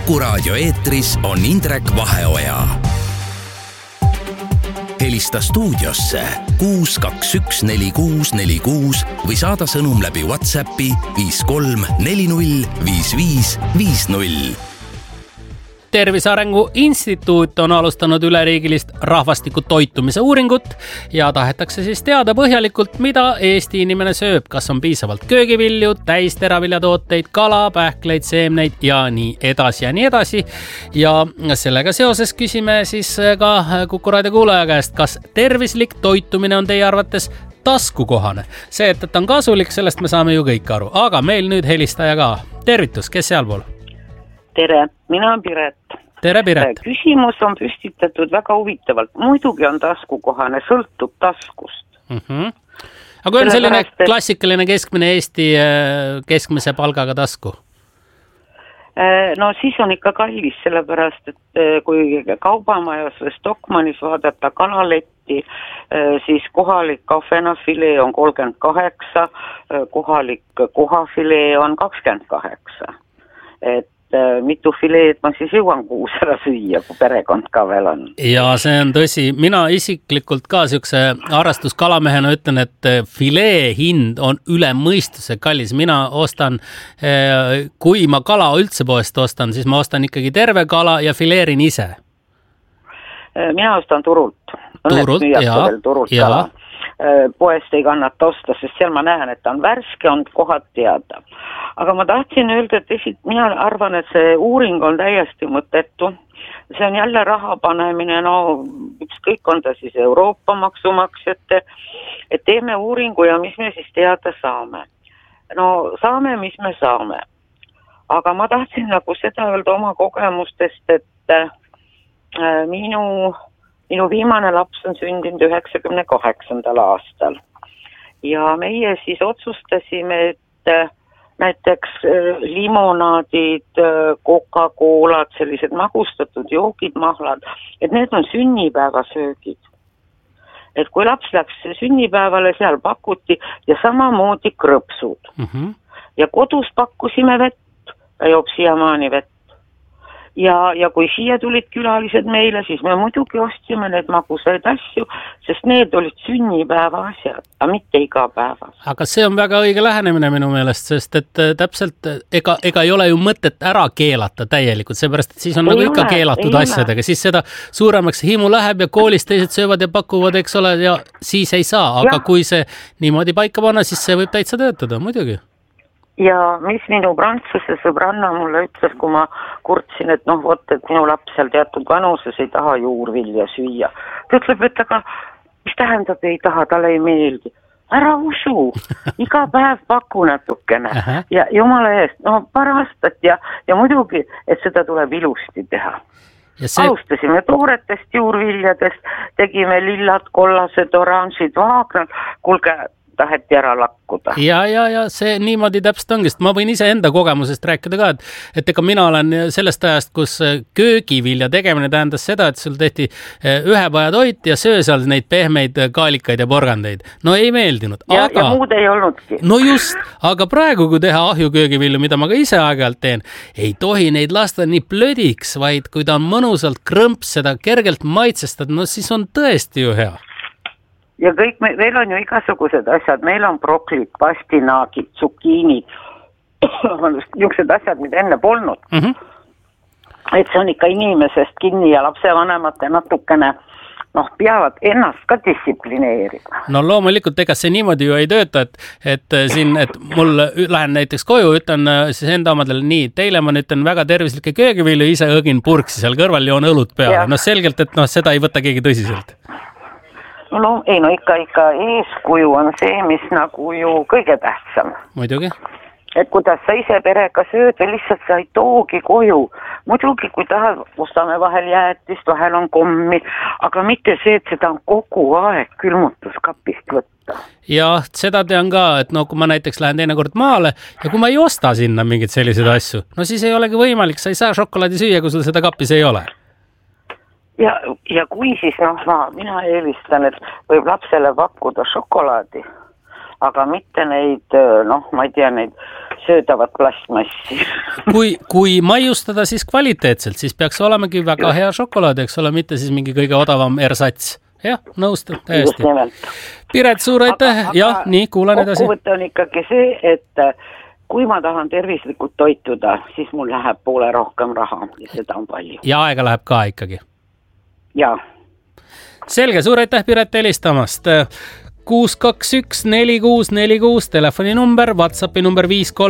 Kuku Raadio eetris on Indrek Vaheoja. Helista stuudiosse 6214646 või saada sõnum läbi WhatsAppi 53405550. Tervise Arengu Instituut on alustanud üleriigilist rahvastiku toitumise uuringut ja tahetakse siis teada põhjalikult, mida Eesti inimene sööb, kas on piisavalt köögivilju, täisteraviljatooteid, kala, pähkleid, seemneid ja nii edasi ja nii edasi. Ja sellega seoses küsime siis ka Kuku Raadio kuulaja käest, kas tervislik toitumine on teie arvates taskukohane. See, et on kasulik, sellest me saame ju kõik aru, aga meil nüüd helistaja ka. Tervitus, kes sealpool? Tere, mina on Piret. Tere, Piret. Küsimus on püstitatud väga huvitavalt. Muidugi on taskukohane, sõltub taskust. Aga kui on selline klassikaline keskmine Eesti keskmise palgaga tasku? No siis on ikka kallis, sellepärast, et kui kaubamajas või Stockmannis vaadata kalaletti, siis kohalik kahvenafilee on 38, kohalik kohafilee on 28. Et mitu fileed ma siis jõuan kuus ära süüa, kui perekond ka veel on. Ja see on tõsi. Mina isiklikult ka siukse harrastuskalamehena ütlen, et filee hind on üle mõistuse kallis. Mina ostan, kui ma kala üldse poest ostan, siis ma ostan ikkagi terve kala ja fileerin ise. Mina ostan turult. Turult, ja. Poest ei kannata osta, sest seal ma näen, et ta on värske, on kohad teada. Aga ma tahtsin öelda, et mina arvan, et see uuring on täiesti mõttetu. See on jälle raha panemine, no ükskõik on ta siis Euroopa maksumaksjate, et teeme uuringu ja mis me siis teada saame. No saame, mis me saame. Aga ma tahtsin nagu seda öelda oma kogemustest, et minu viimane laps on sündinud 98. aastal ja meie siis otsustasime, et näiteks limonaadid, Coca-Colad, sellised magustatud joogid, mahlad, et need on sünnipäevasöögid. Et kui laps läks sünnipäevale, seal pakuti ja samamoodi krõpsud. Ja kodus pakkusime vett, joob siiamaani vett. Ja kui siia tulid külalised meile, siis me muidugi ostsime need magusaid asju, sest need olid sünnipäeva asjad, aga mitte igapäevas. Aga see on väga õige lähenemine minu meelest, sest et täpselt ega ei ole ju mõtet ära keelata täielikult, seepärast, et siis on nagu ikka keelatud asjadega, siis seda suuremaks himu läheb ja koolis teised söövad ja pakuvad, eks ole, ja siis ei saa, aga kui see niimoodi paika panna, siis see võib täitsa töötada, muidugi. Ja mis minu prantsuse sõbranna mulle ütles, kui ma kurtsin, et et minu laps seal teatud vanuses ei taha juurvilja süüa. Ta ütleb, et aga mis tähendab ei taha, talle ei meeldi. Ära usu, iga päev paku natukene ja jumala eest, paar aastat ja muidugi, et seda tuleb ilusti teha. Alustasime tooretest juurviljadest, tegime lillad, kollased, oranžid, vaagnad, kuulge, taheti ära lakkuda. Ja see niimoodi täpselt ongi, sest ma võin ise enda kogemusest rääkida ka, et ega mina olen sellest ajast, kus köögivilja tegemine tähendas seda, et sul tehti ühepajatoit ja söö seal neid pehmeid kaalikaid ja porgandeid. No ei meeldinud. Ja muud ei olnudki. No just, aga praegu, kui teha ahjuköögivilju, mida ma ka ise aeg-ajalt teen, ei tohi neid lasta nii plödiks, vaid kui ta on mõnusalt krõmps, seda kergelt maitsestad, no siis on tõesti ju hea. Ja kõik, meil on ju igasugused asjad, meil on broklid, pastinaagid, zukiinid, niisugused asjad, mida enne polnud. Et see on ikka inimesest kinni ja lapsevanemate natukene, peavad ennast ka distsiplineerima. No loomulikult, ega see niimoodi ju ei tööta, et mul lähen näiteks koju, ütlen siis enda omadele nii, teile ma ütlen väga tervislikke köögivilju, ise õgin purksi seal kõrval, joon õlut peale. No selgelt, et seda ei võta keegi tõsiselt. Ikka eeskuju on see, mis nagu ju kõige tähtsam. Muidugi. Et kuidas sa ise perega sööd või lihtsalt sa ei toogi koju. Muidugi, kui tahad, ostame vahel jäätist, vahel on kommi, aga mitte see, et seda on kogu aeg külmutuskapist võtta. Ja seda tean ka, et kui ma näiteks lähen teinekord maale ja kui ma ei osta sinna mingeid selliseid asju, no siis ei olegi võimalik, sa ei saa šokolaadi süüa, kui sul seda kapis ei ole. Ja kui siis, mina eelistan, et võib lapsele pakkuda šokolaadi, aga mitte neid, ma ei tea, neid söödavat plastmassi. Kui maiustada siis kvaliteetselt, siis peaks olemegi väga hea šokolaad, eks ole, mitte siis mingi kõige odavam ersats. Jah, nõustun täiesti. Piret, suur aitäh. Jah, nii, kuulan edasi. Kokkuvõte on ikkagi see, et kui ma tahan tervislikult toituda, siis mul läheb poole rohkem raha ja seda on palju. Ja aega läheb ka ikkagi. Jaa. Selge, suur aitäh Piret helistamast. 621-4646 telefoninumber, WhatsAppi number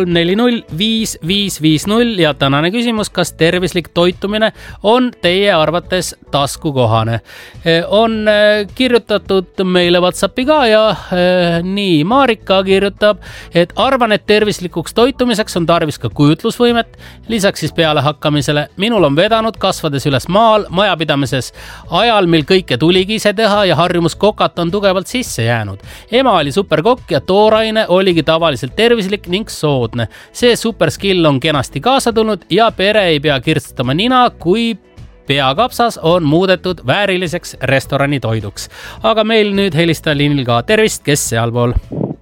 5340-5550 ja tänane küsimus, kas tervislik toitumine on teie arvates taskukohane? On kirjutatud meile WhatsAppi ka ja nii, Marika kirjutab, et arvan, et tervislikuks toitumiseks on tarvis ka kujutlusvõimet, lisaks siis peale hakkamisele. Minul on vedanud kasvades üles maal, majapidamises ajal, mil kõike tuligi ise teha ja harjumus kokata on tugevalt sisse jäänud. Ema oli superkokk ja tooraine oligi tavaliselt tervislik ning soodne. See superskill on kenasti kaasa tulnud ja pere ei pea kirstama nina, kui peakapsas on muudetud vääriliseks restorani toiduks. Aga meil nüüd helistaja liinil ka. Tervist, kes sealpool?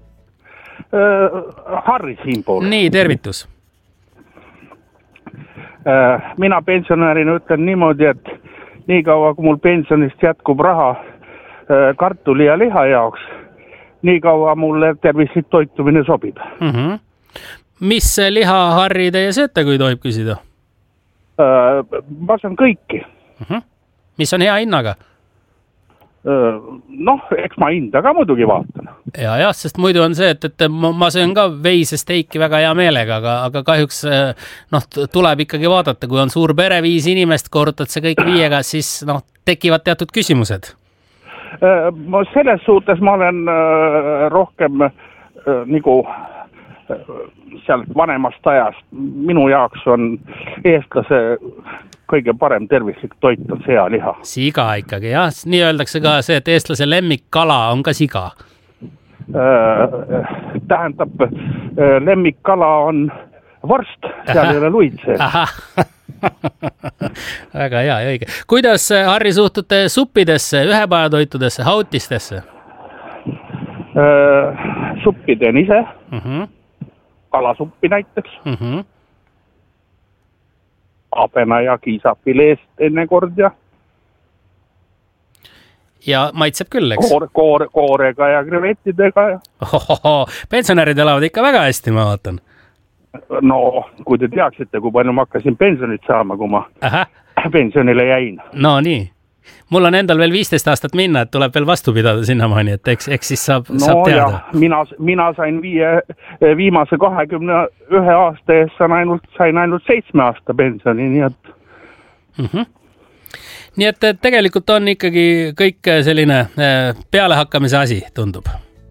Harri siinpool. Nii, tervitus. Mina pensionärina ütlen niimoodi, et nii kaua kui mul pensionist jätkub raha kartuli ja liha jaoks, nii kaua mulle tervislik toitumine sobib. Mis liha, Harri, teie sööte, kui tohib küsida? Ma saan kõiki. Mis on hea hinnaga? Eks ma hinda ka muidugi vaatan. Ja, sest muidu on see, et ma söön ka veisesteiki väga hea meelega, aga kahjuks tuleb ikkagi vaadata, kui on suur pere 5 inimest, korrutad see kõik 5-ga, siis tekivad teatud küsimused. Selles suhtes ma olen rohkem nagu sealt vanemast ajast. Minu jaoks on eestlase kõige parem tervislik toit on sealiha. Siga ikkagi, jah. Nii öeldakse ka see, et eestlase lemmikkala on ka siga. Tähendab, lemmikkala on vorst, seal ei ole luid sees. Väga hea ja õige. Kuidas, Harri, suhtute suppidesse, ühepajatoitudesse, hautistesse? Suppi teen ise. Kalasuppi näiteks. Abena ja kiisafileest enne kord ja. Ja maitseb küll, eks? Koorega ja krevetidega. Ja. Pensionärid elavad ikka väga hästi, ma vaatan. No, kui te teaksite, kui palju ma hakkasin pensionit saama, kui ma pensionile jäin. No nii. Mul on endal veel 15 aastat minna, et tuleb veel vastu pidada sinnamaani, et eks siis saab teada. Mina sain viimase 21 aasta eest sain ainult 7 aasta pensioni, nii et... Nii et tegelikult on ikkagi kõik selline pealehakkamise asi, tundub.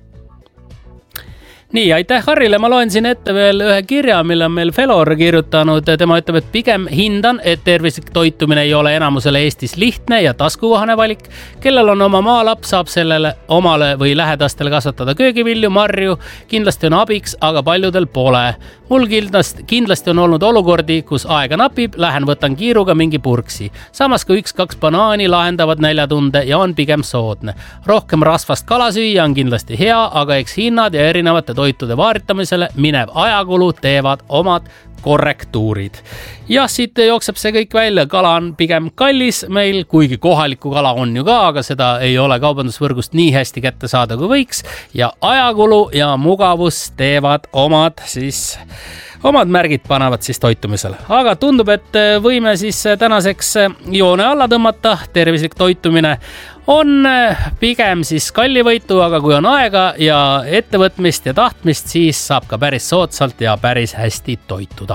Nii, aitäh Harrile, ma loen siin ette veel ühe kirja, mille on meil Felor kirjutanud. Tema ütleb, et pigem hindan, et tervislik toitumine ei ole enamusele Eestis lihtne ja taskukohane valik. Kellel on oma maalaps, saab sellele omale või lähedastele kasvatada köögivilju, marju. Kindlasti on abiks, aga paljudel pole. Mul kindlasti on olnud olukordi, kus aega napib, lähen võtan kiiruga mingi purksi. Samas kui 1-2 banaani lahendavad näljatunde ja on pigem soodne. Rohkem rasvast kala süüa on kindlasti hea, aga eks hinnad ja erinevate toitude vaaritamisele minev ajakulu teevad omad korrektuurid. Ja siit jookseb see kõik välja, kala on pigem kallis meil, kuigi kohalikku kala on ju ka, aga seda ei ole kaubandusvõrgust nii hästi kätte saada kui võiks ja ajakulu ja mugavus teevad omad märgid panevad siis toitumisele. Aga tundub, et võime siis tänaseks joone alla tõmmata. Tervislik toitumine on pigem siis kallivõitu, aga kui on aega ja ettevõtmist ja tahtmist, siis saab ka päris soodsalt ja päris hästi toituda.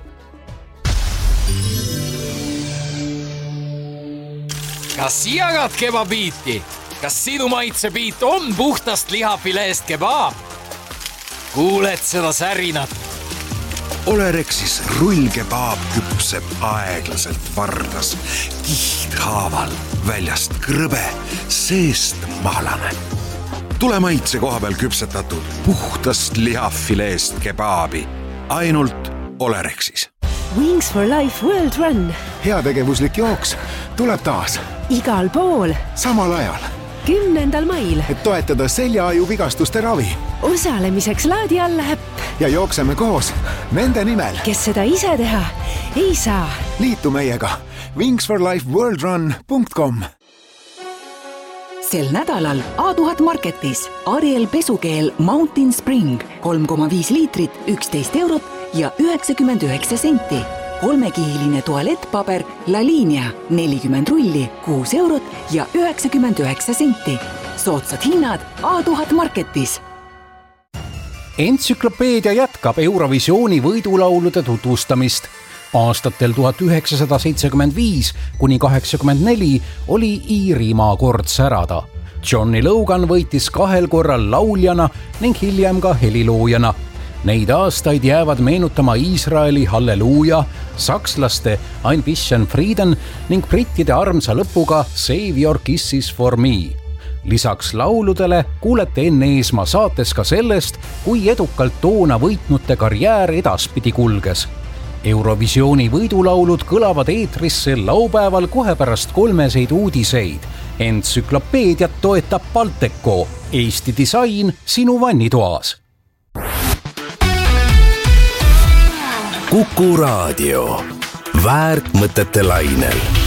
Kas jagad kebabiiti? Kas sinu maitsebiit on puhtast lihafileest kebaab? Kuuled seda särinat? Olerexis rullkebaab küpseb aeglaselt vardas, kihthaaval, väljast krõbe, seest mahlane. Tule maitse koha peal küpsetatud puhtast lihafileest kebaabi, ainult Olerexis. Wings for Life World Run. Heategevuslik jooks tuleb taas. Igal pool. Samal ajal. 10. mail. Et toetada seljaaju vigastuste ravi. Osalemiseks laadi alla äpp. Ja jookseme koos nende nimel, kes seda ise teha ei saa. Liitu meiega wingsforlifeworldrun.com. Sel nädalal A1000 Marketis Ariel pesukeel Mountain Spring 3,5 liitrit 11 eurot ja 99 senti. 3-kihiline tualettpaber La Linea 40 rulli 6 eurot ja 99 senti. Soodsad hinnad A1000 Marketis. Entsüklopeedia jätkab Eurovisiooni võidulaulude tutvustamist. Aastatel 1975 kuni 84 oli Iirimaa kord särada. Johnny Logan võitis 2 korral lauljana ning hiljem ka heliloojana. Neid aastaid jäävad meenutama Iisraeli Halleluuja, sakslaste Ein bisschen Frieden ning brittide armsa lõpuga Save Your Kisses for Me. Lisaks lauludele kuulete Enn Eesmaa saates ka sellest, kui edukalt toona võitnute karjäär edaspidi kulges. Eurovisiooni võidulaulud kõlavad eetris sel laupäeval kohe pärast 3 uudiseid. Entsüklopeediat toetab Balteco, Eesti disain sinu vannitoas. Kuku Raadio. Väärt mõtete lainel.